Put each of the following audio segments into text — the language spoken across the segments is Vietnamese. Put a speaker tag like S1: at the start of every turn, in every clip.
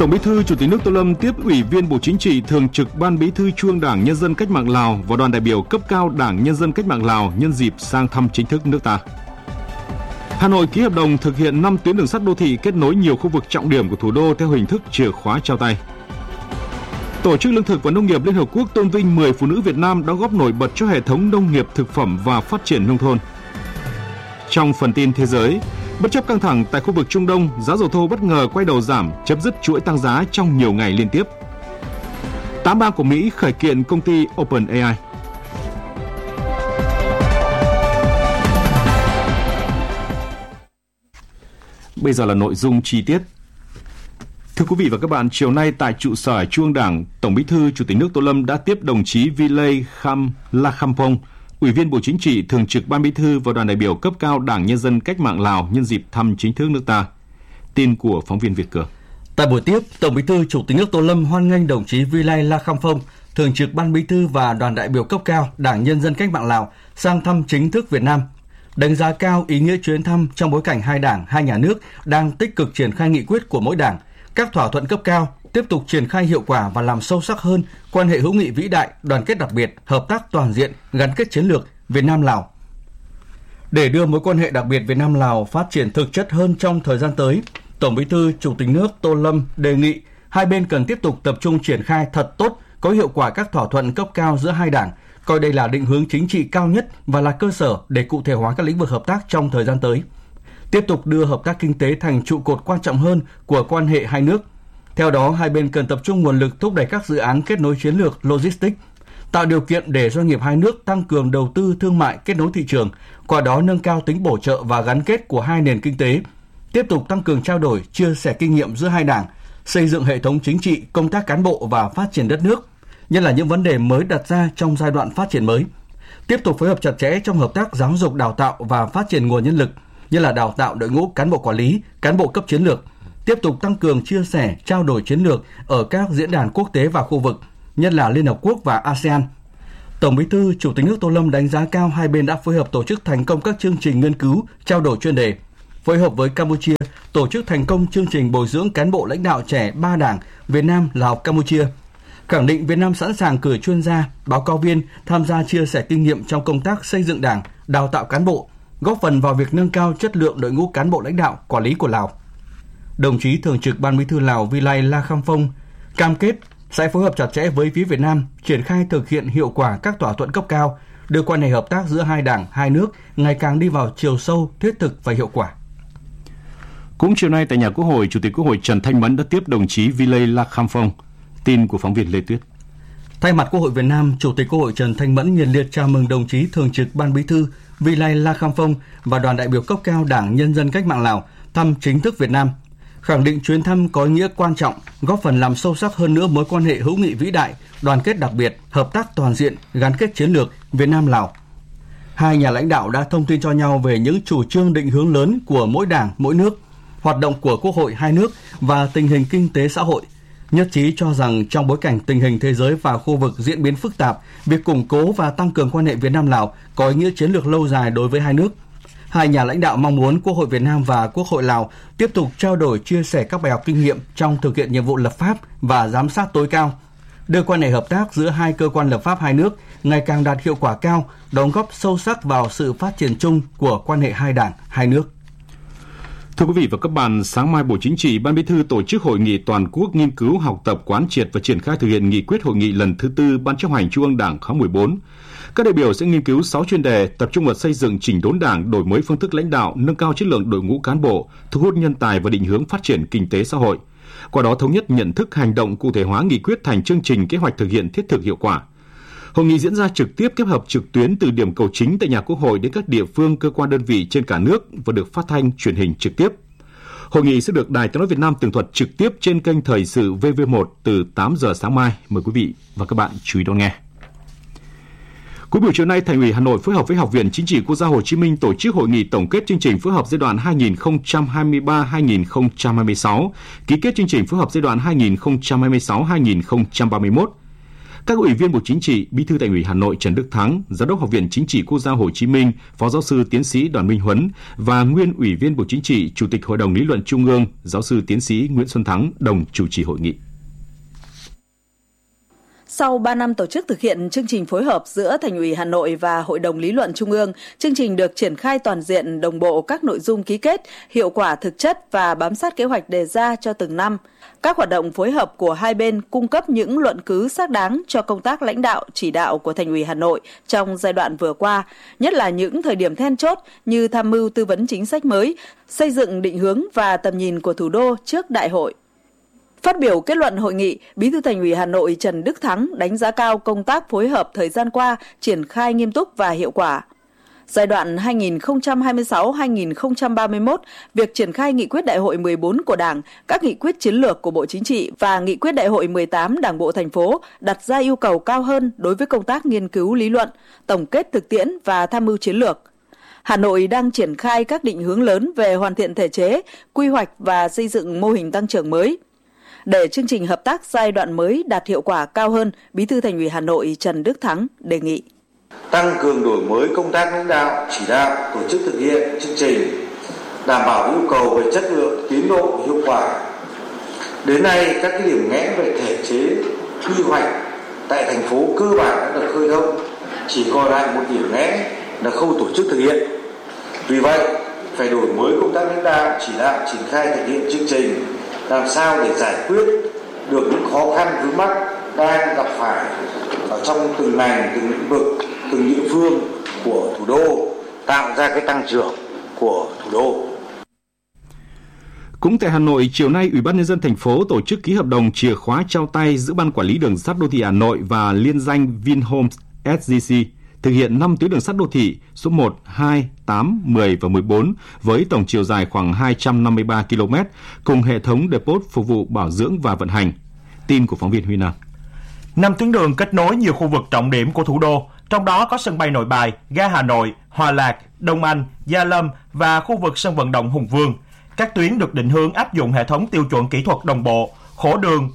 S1: Tổng Bí thư Chủ tịch nước Tô Lâm tiếp Ủy viên Bộ Chính trị, Thường trực Ban Bí thư Trung ương Đảng Nhân dân Cách mạng Lào và đoàn đại biểu cấp cao Đảng Nhân dân Cách mạng Lào nhân dịp sang thăm chính thức nước ta. Hà Nội ký hợp đồng thực hiện 5 tuyến đường sắt đô thị kết nối nhiều khu vực trọng điểm của thủ đô theo hình thức chìa khóa trao tay. Tổ chức Lương thực và Nông nghiệp Liên Hợp Quốc tôn vinh 10 phụ nữ Việt Nam đóng góp nổi bật cho hệ thống nông nghiệp thực phẩm và phát triển nông thôn. Trong phần tin thế giới, bất chấp căng thẳng tại khu vực Trung Đông, giá dầu thô bất ngờ quay đầu giảm, chấm dứt chuỗi tăng giá trong nhiều ngày liên tiếp. 8 bang của Mỹ khởi kiện công ty OpenAI. Bây giờ là nội dung chi tiết. Thưa quý vị và các bạn, chiều nay tại trụ sở Trung ương Đảng, Tổng Bí thư Chủ tịch nước Tô Lâm đã tiếp đồng chí Villei Lakhampong, Ủy viên Bộ Chính trị, Thường trực Ban Bí thư và đoàn đại biểu cấp cao Đảng Nhân dân Cách mạng Lào nhân dịp thăm chính thức nước ta. Tin của phóng viên Việt Cường.
S2: Tại buổi tiếp, Tổng Bí thư Chủ tịch nước Tô Lâm hoan nghênh đồng chí Villei Lakhampong, Thường trực Ban Bí thư và đoàn đại biểu cấp cao Đảng Nhân dân Cách mạng Lào sang thăm chính thức Việt Nam. Đánh giá cao ý nghĩa chuyến thăm trong bối cảnh hai đảng, hai nhà nước đang tích cực triển khai nghị quyết của mỗi đảng, các thỏa thuận cấp cao, tiếp tục triển khai hiệu quả và làm sâu sắc hơn quan hệ hữu nghị vĩ đại, đoàn kết đặc biệt, hợp tác toàn diện, gắn kết chiến lược Việt Nam-Lào. Để đưa mối quan hệ đặc biệt Việt Nam-Lào phát triển thực chất hơn trong thời gian tới, Tổng Bí thư Chủ tịch nước Tô Lâm đề nghị hai bên cần tiếp tục tập trung triển khai thật tốt, có hiệu quả các thỏa thuận cấp cao giữa hai đảng, coi đây là định hướng chính trị cao nhất và là cơ sở để cụ thể hóa các lĩnh vực hợp tác trong thời gian tới. Tiếp tục đưa hợp tác kinh tế thành trụ cột quan trọng hơn của quan hệ hai nước. Theo đó, hai bên cần tập trung nguồn lực thúc đẩy các dự án kết nối chiến lược logistics, tạo điều kiện để doanh nghiệp hai nước tăng cường đầu tư thương mại kết nối thị trường, qua đó nâng cao tính bổ trợ và gắn kết của hai nền kinh tế. Tiếp tục tăng cường trao đổi, chia sẻ kinh nghiệm giữa hai đảng, xây dựng hệ thống chính trị, công tác cán bộ và phát triển đất nước, nhất là những vấn đề mới đặt ra trong giai đoạn phát triển mới. Tiếp tục phối hợp chặt chẽ trong hợp tác giáo dục đào tạo và phát triển nguồn nhân lực, như là đào tạo đội ngũ cán bộ quản lý, cán bộ cấp chiến lược. Tiếp tục tăng cường chia sẻ, trao đổi chiến lược ở các diễn đàn quốc tế và khu vực, nhất là Liên Hợp Quốc và ASEAN. Tổng Bí thư Chủ tịch nước Tô Lâm đánh giá cao hai bên đã phối hợp tổ chức thành công các chương trình nghiên cứu, trao đổi chuyên đề. Phối hợp với Campuchia, tổ chức thành công chương trình bồi dưỡng cán bộ lãnh đạo trẻ 3 đảng Việt Nam, Lào, Campuchia. Khẳng định Việt Nam sẵn sàng cử chuyên gia, báo cáo viên tham gia chia sẻ kinh nghiệm trong công tác xây dựng đảng, đào tạo cán bộ, góp phần vào việc nâng cao chất lượng đội ngũ cán bộ lãnh đạo, quản lý của Lào. Đồng chí Thường trực Ban Bí thư Lào Villei Lakhampong cam kết sẽ phối hợp chặt chẽ với phía Việt Nam, triển khai thực hiện hiệu quả các thỏa thuận cấp cao, đưa quan hệ hợp tác giữa hai đảng, hai nước ngày càng đi vào chiều sâu, thiết thực và hiệu quả.
S1: Cũng chiều nay tại nhà Quốc hội, Chủ tịch Quốc hội Trần Thanh Mẫn đã tiếp đồng chí Villei Lakhampong. Tin của phóng viên Lê Tuyết.
S2: Thay mặt Quốc hội Việt Nam, Chủ tịch Quốc hội Trần Thanh Mẫn nhiệt liệt chào mừng đồng chí Thường trực Ban Bí thư Villei Lakhampong và đoàn đại biểu cấp cao Đảng Nhân dân Cách mạng Lào thăm chính thức Việt Nam, khẳng định chuyến thăm có ý nghĩa quan trọng, góp phần làm sâu sắc hơn nữa mối quan hệ hữu nghị vĩ đại, đoàn kết đặc biệt, hợp tác toàn diện, gắn kết chiến lược Việt Nam-Lào. Hai nhà lãnh đạo đã thông tin cho nhau về những chủ trương định hướng lớn của mỗi đảng, mỗi nước, hoạt động của Quốc hội hai nước và tình hình kinh tế xã hội. Nhất trí cho rằng trong bối cảnh tình hình thế giới và khu vực diễn biến phức tạp, việc củng cố và tăng cường quan hệ Việt Nam-Lào có ý nghĩa chiến lược lâu dài đối với hai nước. Hai nhà lãnh đạo mong muốn Quốc hội Việt Nam và Quốc hội Lào tiếp tục trao đổi, chia sẻ các bài học kinh nghiệm trong thực hiện nhiệm vụ lập pháp và giám sát tối cao, đưa quan hệ hợp tác giữa hai cơ quan lập pháp hai nước ngày càng đạt hiệu quả cao, đóng góp sâu sắc vào sự phát triển chung của quan hệ hai đảng, hai nước.
S1: Thưa quý vị và các bạn, sáng mai Bộ Chính trị, Ban Bí thư tổ chức hội nghị toàn quốc nghiên cứu, học tập, quán triệt và triển khai thực hiện nghị quyết hội nghị lần thứ 4 Ban chấp hành Trung ương Đảng khóa 14. Các đại biểu sẽ nghiên cứu 6 chuyên đề, tập trung vào xây dựng chỉnh đốn Đảng, đổi mới phương thức lãnh đạo, nâng cao chất lượng đội ngũ cán bộ, thu hút nhân tài và định hướng phát triển kinh tế xã hội. Qua đó thống nhất nhận thức, hành động, cụ thể hóa nghị quyết thành chương trình, kế hoạch thực hiện thiết thực hiệu quả. Hội nghị diễn ra trực tiếp, kết hợp trực tuyến từ điểm cầu chính tại nhà Quốc hội đến các địa phương, cơ quan đơn vị trên cả nước và được phát thanh truyền hình trực tiếp. Hội nghị sẽ được Đài Tiếng nói Việt Nam tường thuật trực tiếp trên kênh Thời sự VV1 từ 8 giờ sáng mai. Mời quý vị và các bạn chú ý đón nghe. Cuối buổi chiều nay, Thành ủy Hà Nội phối hợp với Học viện Chính trị Quốc gia Hồ Chí Minh tổ chức hội nghị tổng kết chương trình phối hợp giai đoạn 2023-2026, ký kết chương trình phối hợp giai đoạn 2026-2031. Các ủy viên Bộ Chính trị, Bí thư Thành ủy Hà Nội Trần Đức Thắng, Giám đốc Học viện Chính trị Quốc gia Hồ Chí Minh, Phó giáo sư tiến sĩ Đoàn Minh Huấn và nguyên Ủy viên Bộ Chính trị, Chủ tịch Hội đồng Lý luận Trung ương, Giáo sư tiến sĩ Nguyễn Xuân Thắng đồng chủ trì hội nghị.
S3: Sau 3 năm tổ chức thực hiện chương trình phối hợp giữa Thành ủy Hà Nội và Hội đồng Lý luận Trung ương, chương trình được triển khai toàn diện đồng bộ các nội dung ký kết, hiệu quả thực chất và bám sát kế hoạch đề ra cho từng năm. Các hoạt động phối hợp của hai bên cung cấp những luận cứ xác đáng cho công tác lãnh đạo, chỉ đạo của Thành ủy Hà Nội trong giai đoạn vừa qua, nhất là những thời điểm then chốt như tham mưu tư vấn chính sách mới, xây dựng định hướng và tầm nhìn của thủ đô trước đại hội. Phát biểu kết luận hội nghị, Bí thư Thành ủy Hà Nội Trần Đức Thắng đánh giá cao công tác phối hợp thời gian qua triển khai nghiêm túc và hiệu quả. Giai đoạn 2026-2031, việc triển khai nghị quyết đại hội 14 của Đảng, các nghị quyết chiến lược của Bộ Chính trị và nghị quyết đại hội 18 Đảng bộ thành phố đặt ra yêu cầu cao hơn đối với công tác nghiên cứu lý luận, tổng kết thực tiễn và tham mưu chiến lược. Hà Nội đang triển khai các định hướng lớn về hoàn thiện thể chế, quy hoạch và xây dựng mô hình tăng trưởng mới. Để chương trình hợp tác giai đoạn mới đạt hiệu quả cao hơn, Bí thư Thành ủy Hà Nội Trần Đức Thắng đề nghị
S4: tăng cường đổi mới công tác lãnh đạo, chỉ đạo, tổ chức thực hiện chương trình, đảm bảo yêu cầu về chất lượng, tiến độ, hiệu quả. Đến nay, các điểm nghẽn về thể chế, quy hoạch tại thành phố cơ bản đã được khơi thông, chỉ còn lại một điểm nghẽn là khâu tổ chức thực hiện. Vì vậy, phải đổi mới công tác lãnh đạo, chỉ đạo, triển khai thực hiện chương trình, làm sao để giải quyết được những khó khăn vướng mắc đang gặp phải ở trong từng ngành, từng lĩnh vực, từng địa phương của thủ đô, tạo ra cái tăng trưởng của thủ đô.
S1: Cũng tại Hà Nội, chiều nay, Ủy ban Nhân dân thành phố tổ chức ký hợp đồng chìa khóa trao tay giữa Ban Quản lý Đường sắt Đô thị Hà Nội và liên danh Vinhomes SGC thực hiện 5 tuyến đường sắt đô thị số 1, 2, 8, 10 và 14 với tổng chiều dài khoảng 253 km cùng hệ thống depot phục vụ bảo dưỡng và vận hành. Tin của phóng viên Huy Nam.
S5: 5 tuyến đường kết nối nhiều khu vực trọng điểm của thủ đô, trong đó có sân bay Nội Bài, ga Hà Nội, Hòa Lạc, Đông Anh, Gia Lâm và khu vực sân vận động Hùng Vương. Các tuyến được định hướng áp dụng hệ thống tiêu chuẩn kỹ thuật đồng bộ, khổ đường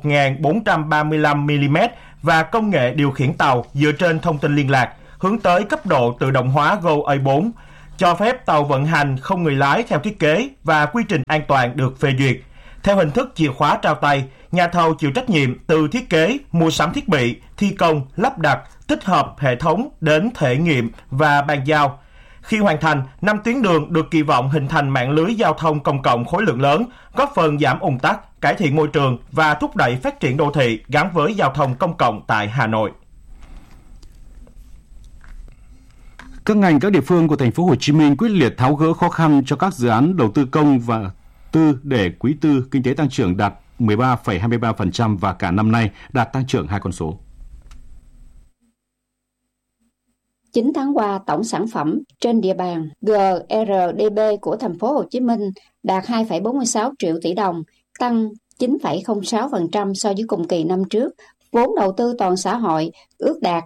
S5: 1.435mm và công nghệ điều khiển tàu dựa trên thông tin liên lạc, hướng tới cấp độ tự động hóa GO-A4, cho phép tàu vận hành không người lái theo thiết kế và quy trình an toàn được phê duyệt. Theo hình thức chìa khóa trao tay, nhà thầu chịu trách nhiệm từ thiết kế, mua sắm thiết bị, thi công, lắp đặt, tích hợp hệ thống đến thể nghiệm và bàn giao. Khi hoàn thành, 5 tuyến đường được kỳ vọng hình thành mạng lưới giao thông công cộng khối lượng lớn, góp phần giảm ùn tắc, cải thiện môi trường và thúc đẩy phát triển đô thị gắn với giao thông công cộng tại Hà Nội.
S1: Các ngành, các địa phương của thành phố Hồ Chí Minh quyết liệt tháo gỡ khó khăn cho các dự án đầu tư công và tư để quý tư kinh tế tăng trưởng đạt 13,23% và cả năm nay đạt tăng trưởng 2 con số.
S6: 9 tháng qua, tổng sản phẩm trên địa bàn GRDP của thành phố Hồ Chí Minh đạt 2,46 triệu tỷ đồng, tăng 9,06% so với cùng kỳ năm trước. Vốn đầu tư toàn xã hội ước đạt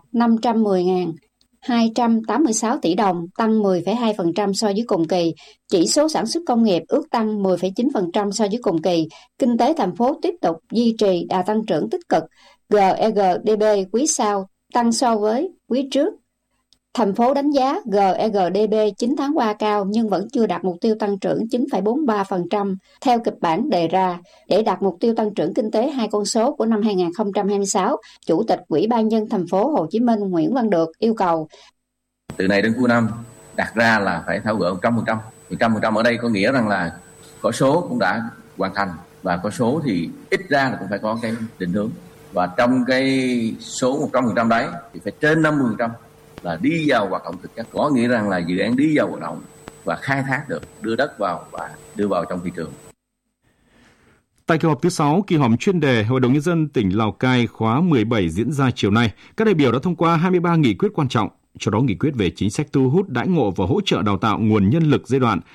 S6: 510.286 tỷ đồng, tăng 10,2% so với cùng kỳ. Chỉ số sản xuất công nghiệp ước tăng 10,9% so với cùng kỳ. Kinh tế thành phố tiếp tục duy trì đà tăng trưởng tích cực. GRDP quý sau tăng so với quý trước. Thành phố đánh giá GRDP 9 tháng qua cao nhưng vẫn chưa đạt mục tiêu tăng trưởng 9,43% theo kịch bản đề ra. Để đạt mục tiêu tăng trưởng kinh tế 2 con số của năm 2026, Chủ tịch Ủy ban nhân dân thành phố Hồ Chí Minh Nguyễn Văn Được yêu cầu
S7: từ nay đến cuối năm đặt ra là phải tháo gỡ 100%. 100% ở đây có nghĩa rằng là có số cũng đã hoàn thành và có số thì ít ra là cũng phải có cái định hướng. Và trong cái số 100% đấy thì phải trên 50% là đi vào hoạt động thực chất, có nghĩa rằng là dự án đi vào hoạt động và khai thác được, đưa đất vào và đưa vào trong thị trường.
S1: Tại kỳ họp thứ 6, kỳ họp chuyên đề Hội đồng Nhân dân tỉnh Lào Cai khóa 17 diễn ra chiều nay, các đại biểu đã thông qua 23 nghị quyết quan trọng, trong đó nghị quyết về chính sách thu hút đãi ngộ và hỗ trợ đào tạo nguồn nhân lực giai đoạn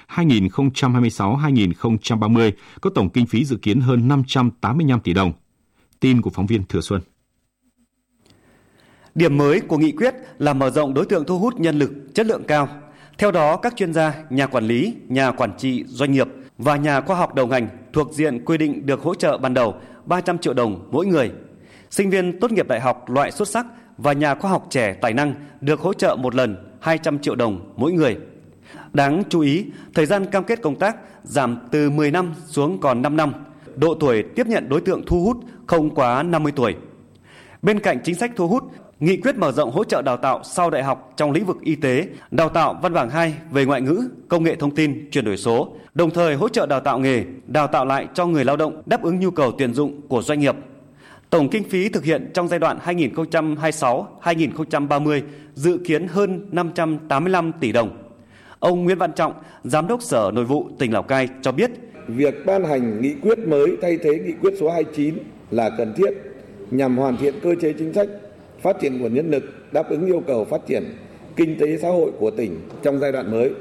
S1: 2026-2030 có tổng kinh phí dự kiến hơn 585 tỷ đồng. Tin của phóng viên Thừa Xuân.
S8: Điểm mới của nghị quyết là mở rộng đối tượng thu hút nhân lực chất lượng cao. Theo đó, các chuyên gia, nhà quản lý, nhà quản trị doanh nghiệp và nhà khoa học đầu ngành thuộc diện quy định được hỗ trợ ban đầu 300 triệu đồng mỗi người. Sinh viên tốt nghiệp đại học loại xuất sắc và nhà khoa học trẻ tài năng được hỗ trợ một lần 200 triệu đồng mỗi người. Đáng chú ý, thời gian cam kết công tác giảm từ 10 năm xuống còn 5 năm. Độ tuổi tiếp nhận đối tượng thu hút không quá 50 tuổi. Bên cạnh chính sách thu hút, nghị quyết mở rộng hỗ trợ đào tạo sau đại học trong lĩnh vực y tế, đào tạo văn bằng 2 về ngoại ngữ, công nghệ thông tin, chuyển đổi số, đồng thời hỗ trợ đào tạo nghề, đào tạo lại cho người lao động đáp ứng nhu cầu tuyển dụng của doanh nghiệp. Tổng kinh phí thực hiện trong giai đoạn 2026-2030 dự kiến hơn 585 tỷ đồng. Ông Nguyễn Văn Trọng, Giám đốc Sở Nội vụ tỉnh Lào Cai cho biết,
S9: việc ban hành nghị quyết mới thay thế nghị quyết số 29 là cần thiết nhằm hoàn thiện cơ chế chính sách, phát triển nguồn nhân lực đáp ứng yêu cầu phát triển kinh tế xã hội của tỉnh trong giai đoạn mới.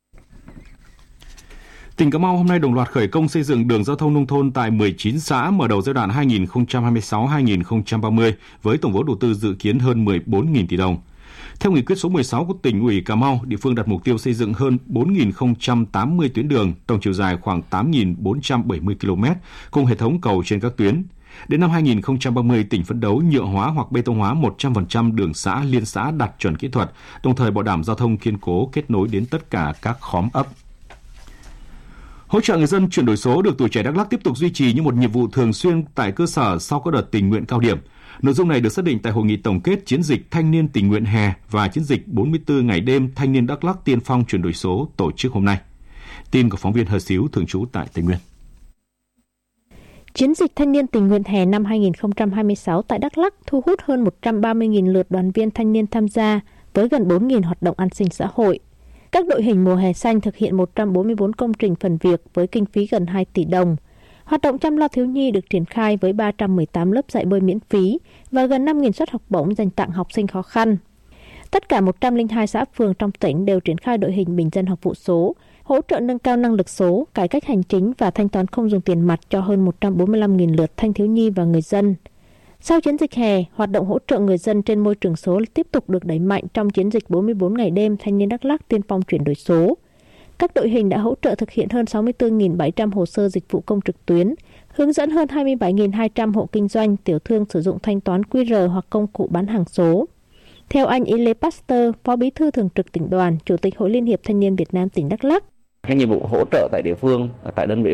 S1: Tỉnh Cà Mau hôm nay đồng loạt khởi công xây dựng đường giao thông nông thôn tại 19 xã mở đầu giai đoạn 2026-2030 với tổng vốn đầu tư dự kiến hơn 14.000 tỷ đồng. Theo nghị quyết số 16 của tỉnh ủy Cà Mau, địa phương đặt mục tiêu xây dựng hơn 4.080 tuyến đường, tổng chiều dài khoảng 8.470 km, cùng hệ thống cầu trên các tuyến. Đến năm 2030, tỉnh phấn đấu nhựa hóa hoặc bê tông hóa 100% đường xã, liên xã đạt chuẩn kỹ thuật, đồng thời bảo đảm giao thông kiên cố kết nối đến tất cả các khóm ấp. Hỗ trợ người dân chuyển đổi số được Tuổi Trẻ Đắk Lắk tiếp tục duy trì như một nhiệm vụ thường xuyên tại cơ sở sau các đợt tình nguyện cao điểm. Nội dung này được xác định tại hội nghị tổng kết chiến dịch thanh niên tình nguyện hè và chiến dịch 44 ngày đêm thanh niên Đắk Lắk tiên phong chuyển đổi số tổ chức hôm nay. Tin của phóng viên Hờ Xíu thường trú tại Tây Nguyên.
S10: Chiến dịch thanh niên tình nguyện hè năm 2026 tại Đắk Lắk thu hút hơn 130.000 lượt đoàn viên thanh niên tham gia với gần 4.000 hoạt động an sinh xã hội. Các đội hình mùa hè xanh thực hiện 144 công trình phần việc với kinh phí gần 2 tỷ đồng. Hoạt động chăm lo thiếu nhi được triển khai với 318 lớp dạy bơi miễn phí và gần 5.000 suất học bổng dành tặng học sinh khó khăn. Tất cả 102 xã phường trong tỉnh đều triển khai đội hình bình dân học vụ số, hỗ trợ nâng cao năng lực số, cải cách hành chính và thanh toán không dùng tiền mặt cho hơn 145.000 lượt thanh thiếu nhi và người dân. Sau chiến dịch hè, hoạt động hỗ trợ người dân trên môi trường số tiếp tục được đẩy mạnh trong chiến dịch 44 ngày đêm thanh niên Đắk Lắk tiên phong chuyển đổi số. Các đội hình đã hỗ trợ thực hiện hơn 64.700 hồ sơ dịch vụ công trực tuyến, hướng dẫn hơn 27.200 hộ kinh doanh, tiểu thương sử dụng thanh toán QR hoặc công cụ bán hàng số. Theo anh Ile Pasteur, Phó Bí thư Thường trực Tỉnh đoàn, Chủ tịch Hội Liên hiệp Thanh niên Việt Nam tỉnh Đắk Lắk,
S11: Cái nhiệm vụ hỗ trợ tại địa phương, tại đơn vị